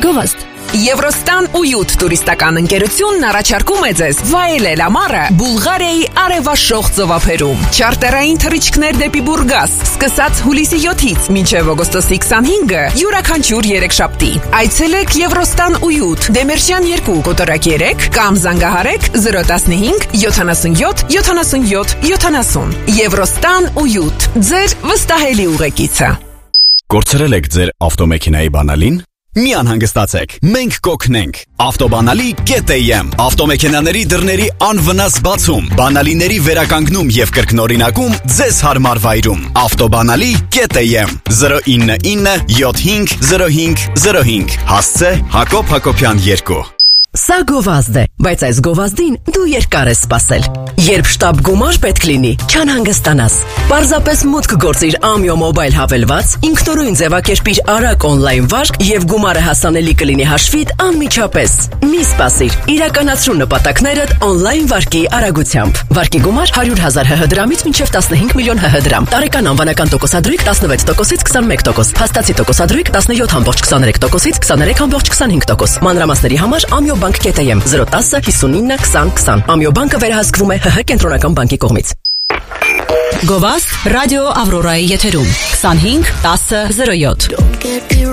Գովաստ Եվրոստան ու յուտ տուրիստական ընկերությունն առաջարկում է ձեզ վայելել ամառը Բուլղարիայի արևաշող ծովափերում։ Չարտերային թռիչքներ դեպի Բուրգաս, սկսած հուլիսի 7-ից մինչև օգոստոսի 25-ը յուրաքանչյուր երեքշաբթի։ Այցելեք Եվրոստան ու յուտ, Դեմիրճյան 2, կոտորակ 3 կամ զանգահարեք 015 77 77 70։ Եվրոստան ու յուտ, ձեր վստահելի ուղեկիցը։ Կորցրել եք ձեր ավտոմեքենայի բանալին։ Մի անհանգստացեք, մենք կօգնենք։ Ավտոբանալի.am Ավտոմեքենաների դռների անվնաս բացում, բանալիների վերականգնում եւ կրկնօրինակում ձեզ հարմար վայրում։ Ավտոբանալի.am 099 75 05 Հասցե Հակոբ Հակոբյան 2 Սա գովազդ է, բայց այս գովազդին դու երկար ես սպասել։ Երբ շտապ գումար պետք լինի, չանհանգստանաս։ Պարզապես մուտք գործիր Amio Mobile հավելված, ինքնուրույն ձևակերպիր արագ օնլայն վարկ եւ գումարը հասանելի կլինի հաշվիդ անմիջապես։ Մի սպասիր, իրականացրու նպատակներդ օնլայն վարկի արագությամբ։ Վարկի գումար 100,000 ՀՀ դրամից մինչև 15 միլիոն ՀՀ դրամ։ Տարեկան անվանական տոկոսադրույք 16%-ից 21%, փաստացի տոկոսադրույք 17.23%-ից 23.25%։ Մանրամասների համար Amio Bank.am 010 59 20 20 Ամյո բանկը վերահսկվում է ՀՀ կենտրոնական բանկի կողմից։ Գովաստ ռադիո Ավրորայի եթերում 25 10 07